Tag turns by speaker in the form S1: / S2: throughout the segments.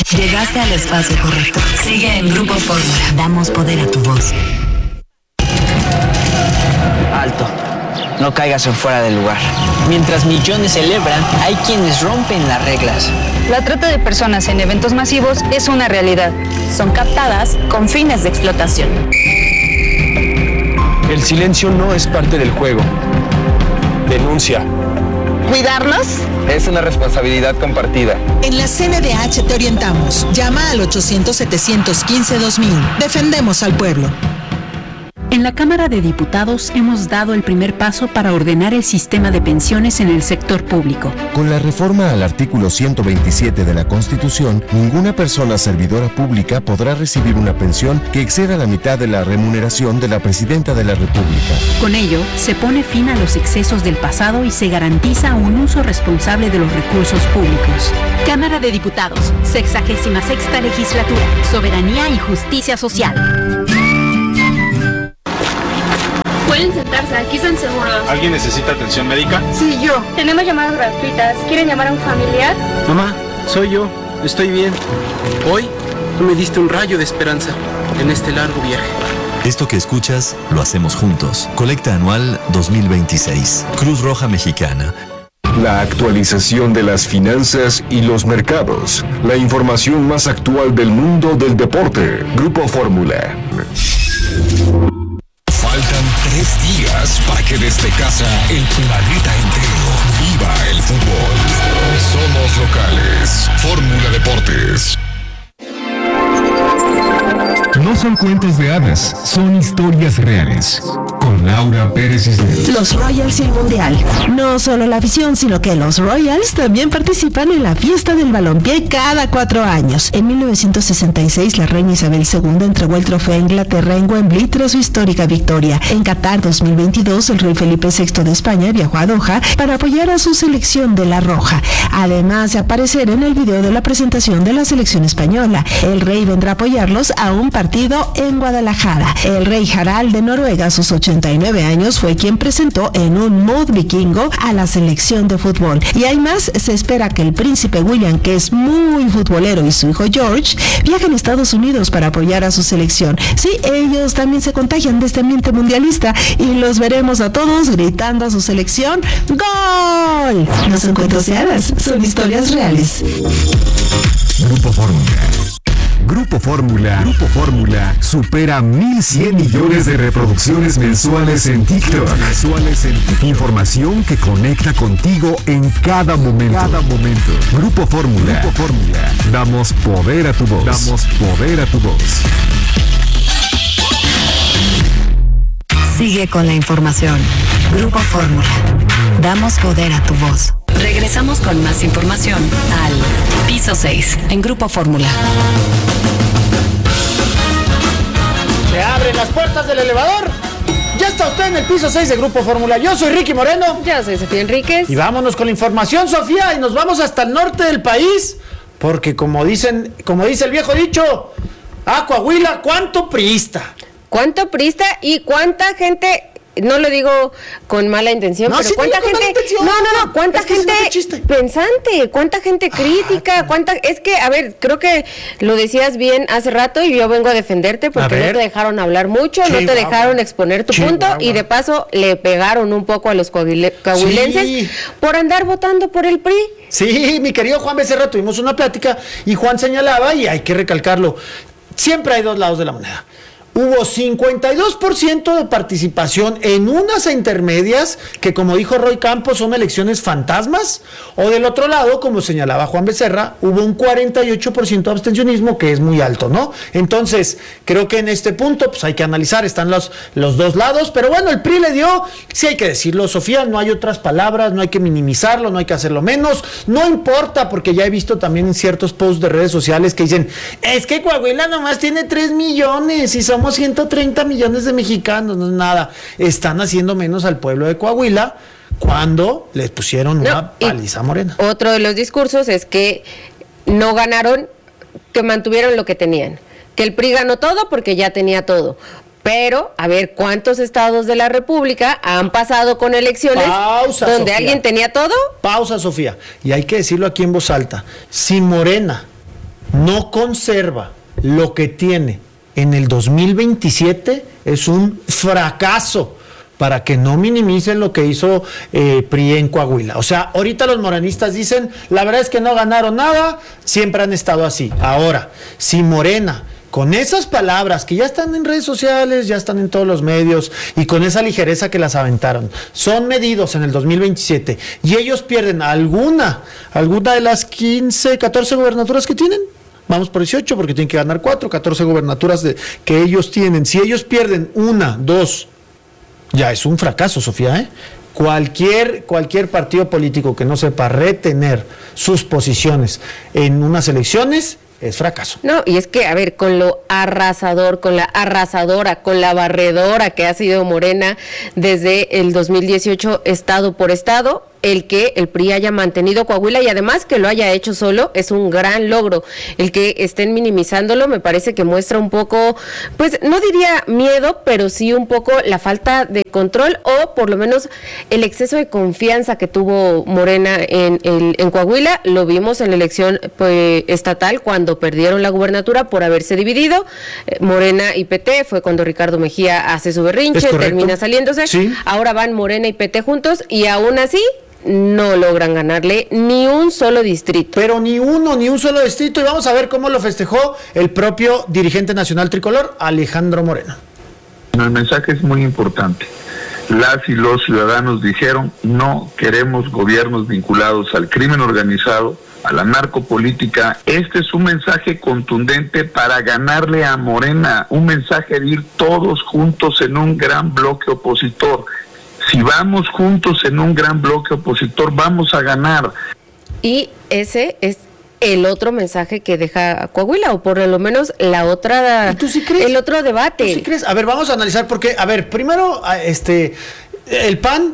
S1: Llegaste al espacio correcto. Sigue en Grupo Fórmula. Damos poder a tu voz.
S2: Alto. No caigas en fuera del lugar. Mientras millones celebran, hay quienes rompen las reglas.
S3: La trata de personas en eventos masivos es una realidad. Son captadas con fines de explotación.
S4: El silencio no es parte del juego. Denuncia.
S5: ¿Cuidarnos?
S6: Es una responsabilidad compartida.
S7: En la CNDH te orientamos. Llama al 800-715-2000. Defendemos al pueblo.
S8: En la Cámara de Diputados hemos dado el primer paso para ordenar el sistema de pensiones en el sector público.
S9: Con la reforma al artículo 127 de la Constitución, ninguna persona servidora pública podrá recibir una pensión que exceda la mitad de la remuneración de la Presidenta de la República.
S8: Con ello, se pone fin a los excesos del pasado y se garantiza un uso responsable de los recursos públicos. Cámara de Diputados, 66ª Legislatura, Soberanía y Justicia Social.
S10: Pueden sentarse, aquí están seguros.
S11: ¿Alguien necesita atención médica?
S10: Sí, yo. Tenemos llamadas gratuitas. ¿Quieren llamar a un familiar?
S12: Mamá, soy yo. Estoy bien. Hoy tú me diste un rayo de esperanza en este largo viaje.
S13: Esto que escuchas, lo hacemos juntos. Colecta anual 2026. Cruz Roja Mexicana.
S14: La actualización de las finanzas y los mercados. La información más actual del mundo del deporte. Grupo Fórmula.
S15: Faltan 3 días para que desde casa el planeta entero viva el fútbol. Somos locales. Fórmula Deportes.
S16: No son cuentos de hadas, son historias reales. Con Laura Pérez Cisneros.
S17: Los Royals y el Mundial. No solo la afición, sino que los Royals también participan en la fiesta del balompié cada 4 años. En 1966, la reina Isabel II entregó el trofeo a Inglaterra en Wembley tras su histórica victoria. En Qatar 2022, el rey Felipe VI de España viajó a Doha para apoyar a su selección de la Roja. Además de aparecer en el video de la presentación de la selección española, el rey vendrá a apoyarlos a un partido en Guadalajara. El rey Harald de Noruega, a sus 89 años, fue quien presentó en un mood vikingo a la selección de fútbol. Y hay más, se espera que el príncipe William, que es muy futbolero, y su hijo George viajen a Estados Unidos para apoyar a su selección. Sí, ellos también se contagian de este ambiente mundialista y los veremos a todos gritando a su selección ¡Gol! No son cuentos de hadas, son historias reales.
S16: Grupo Fórmula. Grupo Fórmula supera 1,100 millones de reproducciones mensuales en TikTok. Información que conecta contigo en cada momento. Grupo Fórmula. Damos poder a tu voz.
S1: Sigue con la información. Grupo Fórmula. Damos poder a tu voz. Regresamos con más información al Piso 6 en Grupo Fórmula.
S18: Se abren las puertas del elevador. Ya está usted en el piso 6 de Grupo Fórmula. Yo soy Ricky Moreno.
S19: Yo soy Sofía Enríquez.
S18: Y vámonos con la información, Sofía, y nos vamos hasta el norte del país, porque como dice el viejo dicho, a Coahuila, ¿cuánto priista?
S19: ¿Cuánto priista y cuánta gente? No lo digo con mala intención, pero cuánta gente, cuánta gente pensante, cuánta gente crítica, es que, a ver, creo que lo decías bien hace rato y yo vengo a defenderte porque no te dejaron hablar mucho, no te dejaron exponer tu punto y de paso le pegaron un poco a los coahuilenses por andar votando por el PRI.
S18: Sí, mi querido Juan Becerra, tuvimos una plática y Juan señalaba, y hay que recalcarlo, siempre hay dos lados de la moneda. Hubo 52% de participación en unas intermedias que, como dijo Roy Campos, son elecciones fantasmas, o del otro lado, como señalaba Juan Becerra, hubo un 48% de abstencionismo, que es muy alto, ¿no? Entonces, creo que en este punto pues hay que analizar, están los dos lados, pero bueno, el PRI le dio, sí hay que decirlo, Sofía, no hay otras palabras, no hay que minimizarlo, no hay que hacerlo menos, no importa, porque ya he visto también en ciertos posts de redes sociales que dicen, es que Coahuila nomás tiene 3 millones y somos 130 millones de mexicanos, no es nada. Están haciendo menos al pueblo de Coahuila cuando les pusieron una paliza morena.
S19: Otro de los discursos es que no ganaron, que mantuvieron lo que tenían, que el PRI ganó todo porque ya tenía todo. Pero, a ver, ¿cuántos estados de la República han pasado con elecciones donde Sofía, alguien tenía todo?
S18: Pausa, Sofía. Y hay que decirlo aquí en voz alta. Si Morena no conserva lo que tiene en el 2027, es un fracaso, para que no minimicen lo que hizo PRI en Coahuila. O sea, ahorita los morenistas dicen, la verdad es que no ganaron nada, siempre han estado así. Ahora, si Morena, con esas palabras que ya están en redes sociales, ya están en todos los medios, y con esa ligereza que las aventaron, son medidos en el 2027, y ellos pierden alguna de las 15, 14 gubernaturas que tienen, vamos por 18, porque tienen que ganar 14 gubernaturas que ellos tienen. Si ellos pierden 1, 2, ya es un fracaso, Sofía, ¿eh? Cualquier partido político que no sepa retener sus posiciones en unas elecciones es fracaso.
S19: No, y es que, a ver, con lo arrasador, con la arrasadora, con la barredora que ha sido Morena desde el 2018, estado por estado, el que el PRI haya mantenido Coahuila y además que lo haya hecho solo es un gran logro. El que estén minimizándolo me parece que muestra un poco, pues no diría miedo, pero sí un poco la falta de control o por lo menos el exceso de confianza que tuvo Morena en Coahuila. Lo vimos en la elección estatal cuando perdieron la gubernatura por haberse dividido. Morena y PT fue cuando Ricardo Mejía hace su berrinche, termina saliéndose. Sí. Ahora van Morena y PT juntos y aún así no logran ganarle ni un solo distrito.
S18: Pero ni un solo distrito, y vamos a ver cómo lo festejó el propio dirigente nacional tricolor, Alejandro Moreno.
S20: El mensaje es muy importante. Las y los ciudadanos dijeron, no queremos gobiernos vinculados al crimen organizado, a la narcopolítica. Este es un mensaje contundente para ganarle a Morena, un mensaje de ir todos juntos en un gran bloque opositor. Si vamos juntos en un gran bloque opositor, vamos a ganar.
S19: Y ese es el otro mensaje que deja Coahuila, o por lo menos la otra,
S18: ¿tú sí crees?
S19: El otro debate.
S18: ¿Tú sí crees? A ver, vamos a analizar porque, a ver, primero, el PAN,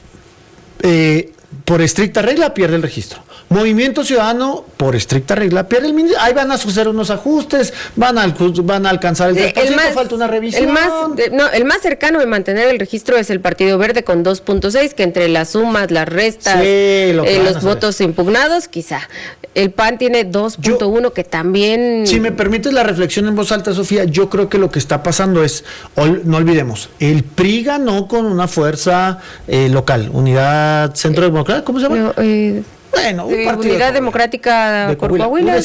S18: por estricta regla, pierde el registro. Movimiento Ciudadano, por estricta regla, pierde el ministro. Ahí van a suceder unos ajustes, van a alcanzar el 3%, falta una revisión.
S19: El más cercano de mantener el registro es el Partido Verde con 2.6, que entre las sumas, las restas, los votos impugnados, quizá. El PAN tiene 2.1, que también...
S18: Si me permites la reflexión en voz alta, Sofía, yo creo que lo que está pasando es, no olvidemos, el PRI ganó con una fuerza local, Unidad Centro Democrático, ¿cómo se llama? Bueno, un partido
S19: Unidad Democrática
S18: de
S19: por Coahuila.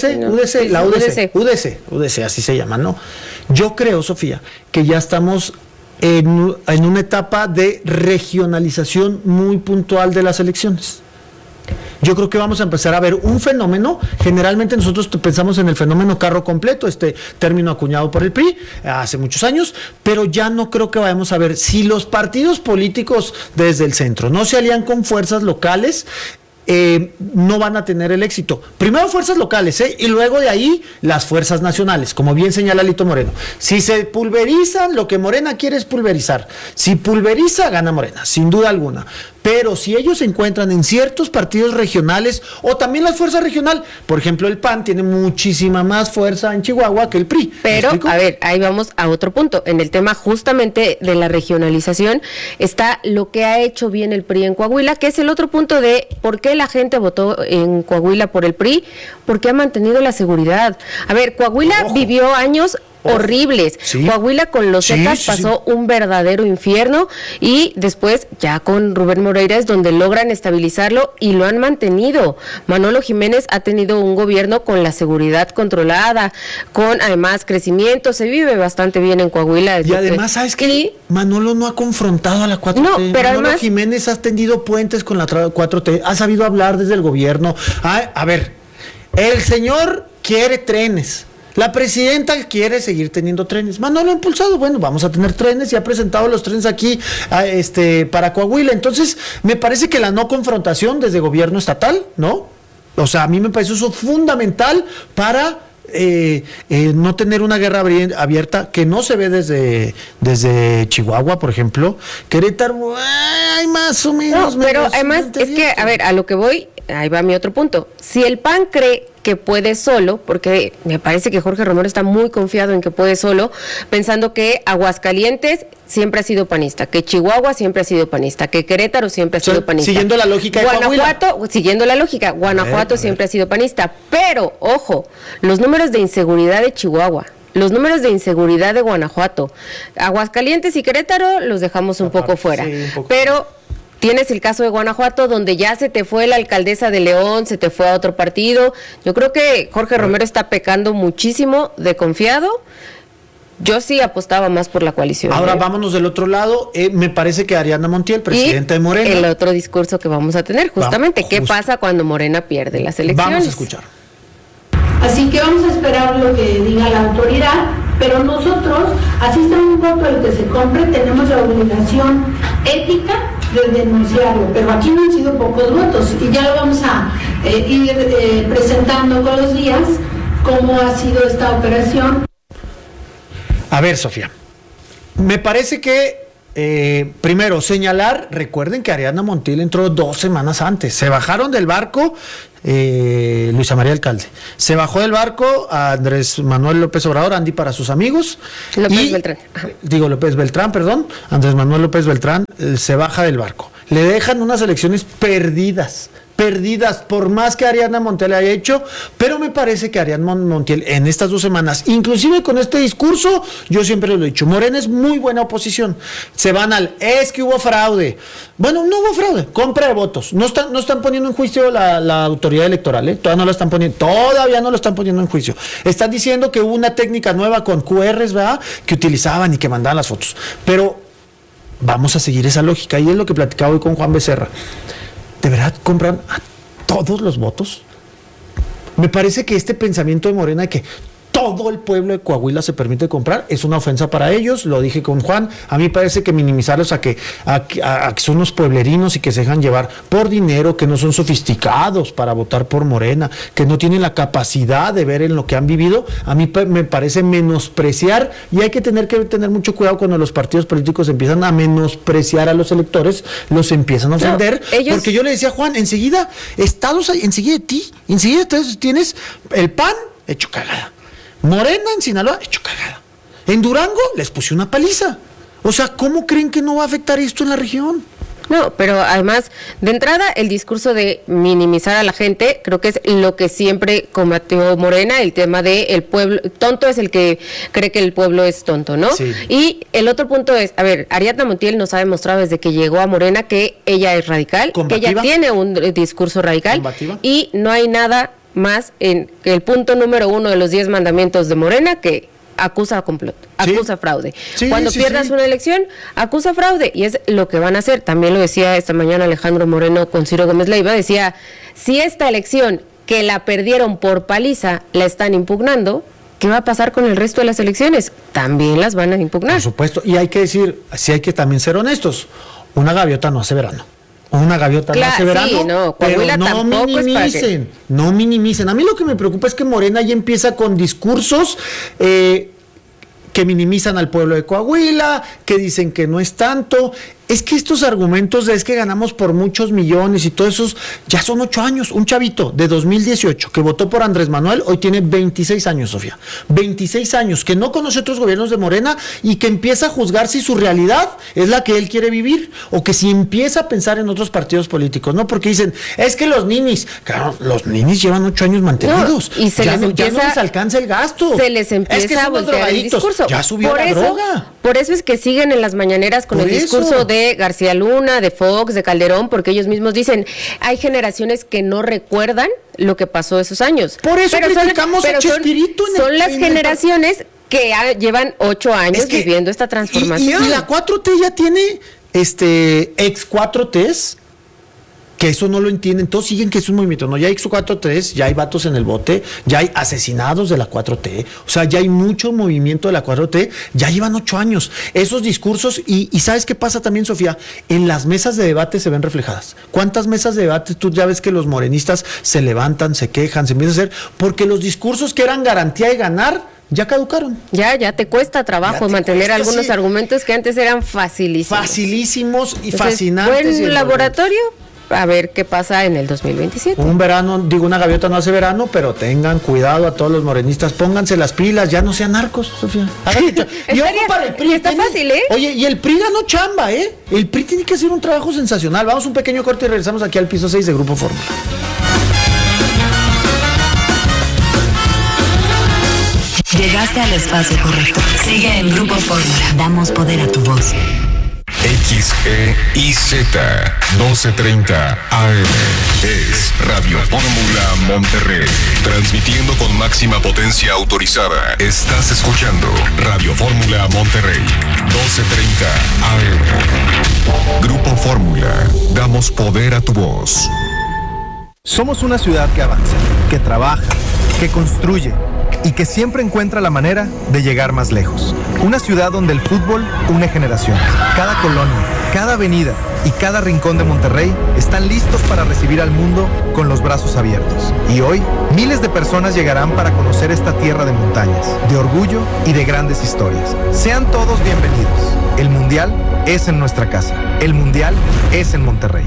S18: UDC, así se llama, ¿no? Yo creo, Sofía, que ya estamos en una etapa de regionalización muy puntual de las elecciones. Yo creo que vamos a empezar a ver un fenómeno. Generalmente nosotros pensamos en el fenómeno carro completo, este término acuñado por el PRI hace muchos años, pero ya no creo que vayamos a ver, si los partidos políticos desde el centro no se alían con fuerzas locales, no van a tener el éxito. Primero fuerzas locales, y luego de ahí las fuerzas nacionales, como bien señala Lito Moreno. Si se pulverizan, lo que Morena quiere es pulverizar. Si pulveriza, gana Morena, sin duda alguna. Pero si ellos se encuentran en ciertos partidos regionales, o también las fuerzas regionales, por ejemplo, el PAN tiene muchísima más fuerza en Chihuahua que el PRI.
S19: Pero, a ver, ahí vamos a otro punto. En el tema justamente de la regionalización está lo que ha hecho bien el PRI en Coahuila, que es el otro punto de por qué la gente votó en Coahuila por el PRI, porque ha mantenido la seguridad. A ver, Coahuila vivió años horribles. Sí. Coahuila con los Zetas pasó un verdadero infierno, y después ya con Rubén Moreira es donde logran estabilizarlo y lo han mantenido. Manolo Jiménez ha tenido un gobierno con la seguridad controlada, con además crecimiento, se vive bastante bien en Coahuila.
S18: Y además, ¿sabes qué? Manolo no ha confrontado a la 4T.
S19: No, pero
S18: Manolo
S19: además,
S18: Jiménez ha tendido puentes con la 4T, ha sabido hablar desde el gobierno. A ver, el señor quiere trenes. La presidenta quiere seguir teniendo trenes. Manolo ha impulsado, bueno, vamos a tener trenes y ha presentado los trenes aquí para Coahuila. Entonces, me parece que la no confrontación desde gobierno estatal, ¿no? O sea, a mí me parece eso fundamental para no tener una guerra abierta que no se ve desde Chihuahua, por ejemplo. Querétaro, hay más o menos.
S19: No, pero además es que, a ver, a lo que voy, ahí va mi otro punto. Si el PAN cree que puede solo, porque me parece que Jorge Romero está muy confiado en que puede solo, pensando que Aguascalientes siempre ha sido panista, que Chihuahua siempre ha sido panista, que Querétaro siempre ha sido panista.
S18: Siguiendo la lógica de
S19: Guanajuato siempre ha sido panista, pero, ojo, los números de inseguridad de Chihuahua, los números de inseguridad de Guanajuato, Aguascalientes y Querétaro los dejamos un poco fuera, pero tienes el caso de Guanajuato, donde ya se te fue la alcaldesa de León, se te fue a otro partido. Yo creo que Jorge Romero está pecando muchísimo de confiado. Yo sí apostaba más por la coalición.
S18: Ahora vámonos del otro lado. Me parece que Ariadna Montiel, presidenta de Morena.
S19: El otro discurso que vamos a tener, justamente, ¿qué pasa cuando Morena pierde las elecciones?
S18: Vamos a escuchar.
S21: Así que vamos a esperar lo que diga la autoridad, pero nosotros, así está un voto el que se compre, tenemos la obligación ética de denunciarlo, pero aquí no han sido pocos votos y ya lo vamos a ir presentando con los días cómo ha sido esta operación.
S18: A ver, Sofía, me parece que primero señalar, recuerden que Ariadna Montiel entró 2 semanas antes, se bajaron del barco Luisa María Alcalde, se bajó del barco a Andrés Manuel López Obrador, Andy para sus amigos, López Beltrán, Andrés Manuel López Beltrán se baja del barco, le dejan unas elecciones perdidas, por más que Ariadna Montiel haya hecho, pero me parece que Ariadna Montiel en estas 2 semanas, inclusive con este discurso, yo siempre lo he dicho, Morena es muy buena oposición, se van es que hubo fraude, bueno, no hubo fraude, compra de votos, no están poniendo en juicio la autoridad electoral, todavía no lo están poniendo en juicio, están diciendo que hubo una técnica nueva con QRs, ¿verdad?, que utilizaban y que mandaban las fotos, pero vamos a seguir esa lógica, y es lo que platicaba hoy con Juan Becerra. ¿De verdad compran a todos los votos? Me parece que este pensamiento de Morena de que todo el pueblo de Coahuila se permite comprar es una ofensa para ellos, lo dije con Juan. A mí parece que minimizarlos a que son unos pueblerinos y que se dejan llevar por dinero, que no son sofisticados para votar por Morena, que no tienen la capacidad de ver en lo que han vivido, a mí me parece menospreciar, y hay que tener mucho cuidado cuando los partidos políticos empiezan a menospreciar a los electores, los empiezan a ofender, porque yo le decía a Juan, enseguida de ti tienes el PAN hecho cagada, Morena en Sinaloa, hecho cagada. En Durango les puse una paliza. O sea, ¿cómo creen que no va a afectar esto en la región?
S19: No, pero además, de entrada, el discurso de minimizar a la gente, creo que es lo que siempre combatió Morena, el tema de el pueblo, tonto es el que cree que el pueblo es tonto, ¿no? Sí. Y el otro punto es, a ver, Ariadna Montiel nos ha demostrado desde que llegó a Morena que ella es radical, combativa, que ella tiene un discurso radical, combativa, y no hay nada más en el punto número 1 de los 10 mandamientos de Morena que acusa complot, acusa fraude. Cuando pierdas una elección, acusa fraude, y es lo que van a hacer. También lo decía esta mañana Alejandro Moreno con Ciro Gómez Leiva, decía, si esta elección que la perdieron por paliza la están impugnando, ¿qué va a pasar con el resto de las elecciones? También las van a impugnar.
S18: Por supuesto, y hay que decir, sí hay que también ser honestos, una gaviota no hace verano. Una gaviota no hace verano,
S19: sí, no,
S18: pero no minimicen. A mí lo que me preocupa es que Morena ya empieza con discursos que minimizan al pueblo de Coahuila, que dicen que no es tanto. Es que estos argumentos es que ganamos por muchos millones y todo eso, ya son 8 años. Un chavito de 2018 que votó por Andrés Manuel, hoy tiene 26 años, Sofía. 26 años, que no conoce otros gobiernos de Morena y que empieza a juzgar si su realidad es la que él quiere vivir o que si empieza a pensar en otros partidos políticos, ¿no? Porque dicen, es que los ninis, claro, los ninis llevan 8 años mantenidos.
S19: No, y ya no
S18: les alcanza el gasto.
S19: Se les empieza a voltear el discurso.
S18: Ya subió la droga.
S19: Por eso es que siguen en las mañaneras con el discurso de García Luna, de Fox, de Calderón, porque ellos mismos dicen, hay generaciones que no recuerdan lo que pasó esos años.
S18: Por eso criticamos a Chespirito.
S19: Son las generaciones que llevan 8 años viviendo esta transformación.
S18: Y la 4T ya tiene ex 4Ts, que eso no lo entienden, todos siguen que es un movimiento, no, ya hay 4T, ya hay vatos en el bote, ya hay asesinados de la 4T, o sea, ya hay mucho movimiento de la 4T, ya llevan 8 años, esos discursos, y ¿sabes qué pasa también, Sofía? En las mesas de debate se ven reflejadas. ¿Cuántas mesas de debate tú ya ves que los morenistas se levantan, se quejan, se empiezan a hacer, porque los discursos que eran garantía de ganar, ya caducaron.
S19: Ya te cuesta trabajo mantener algunos argumentos que antes eran facilísimos.
S18: Facilísimos y fascinantes.
S19: Buen laboratorio a ver qué pasa en el 2027.
S18: Una gaviota no hace verano, pero tengan cuidado a todos los morenistas, pónganse las pilas, ya no sean narcos, Sofía. Y ojo para el PRI.
S19: Está fácil, ¿eh?
S18: Oye, y el PRI ganó chamba, ¿eh? El PRI tiene que hacer un trabajo sensacional. Vamos a un pequeño corte y regresamos aquí al piso 6 de Grupo Fórmula.
S1: Llegaste al espacio correcto. Sigue en Grupo Fórmula. Damos poder a tu voz.
S15: XEIZ 1230 AM es Radio Fórmula Monterrey, transmitiendo con máxima potencia autorizada. Estás escuchando Radio Fórmula Monterrey 1230 AM. Grupo Fórmula, damos poder a tu voz.
S2: Somos una ciudad que avanza, que trabaja, que construye y que siempre encuentra la manera de llegar más lejos. Una ciudad donde el fútbol une generaciones. Cada colonia, cada avenida y cada rincón de Monterrey están listos para recibir al mundo con los brazos abiertos. Y hoy, miles de personas llegarán para conocer esta tierra de montañas, de orgullo y de grandes historias. Sean todos bienvenidos. El Mundial es en nuestra casa. El Mundial es en Monterrey.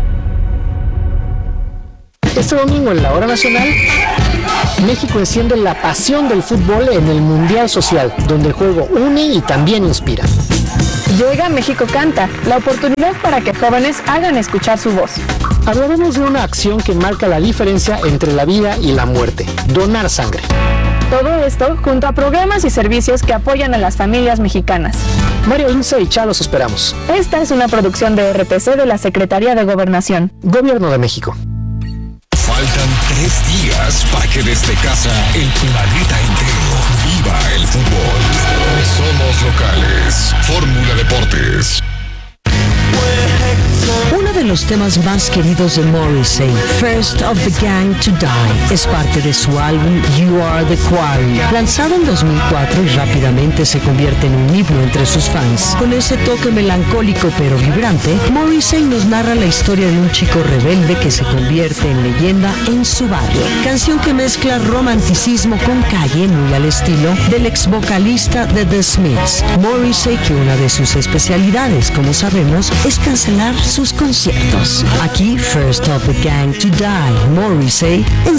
S22: Este domingo en la Hora Nacional, México enciende la pasión del fútbol en el Mundial Social, donde el juego une y también inspira.
S3: Llega México Canta, la oportunidad para que jóvenes hagan escuchar su voz.
S22: Hablaremos de una acción que marca la diferencia entre la vida y la muerte: donar sangre.
S3: Todo esto junto a programas y servicios que apoyan a las familias mexicanas.
S22: Mario Ince y Chá los esperamos.
S3: Esta es una producción de RTC de la Secretaría de Gobernación.
S22: Gobierno de México.
S15: Faltan 3 días para que desde casa el planeta entero viva el fútbol. Somos locales. Fórmula Deportes.
S23: Uno de los temas más queridos de Morrissey, First of the Gang to Die, es parte de su álbum You Are the Quarry, lanzado en 2004 y rápidamente se convierte en un himno entre sus fans. Con ese toque melancólico pero vibrante, Morrissey nos narra la historia de un chico rebelde que se convierte en leyenda en su barrio. Canción que mezcla romanticismo con calle, muy al estilo del ex vocalista de The Smiths. Morrissey, que una de sus especialidades, como sabemos, es cancelar sus conciertos. Aquí, First of the Gang to Die, Morrissey en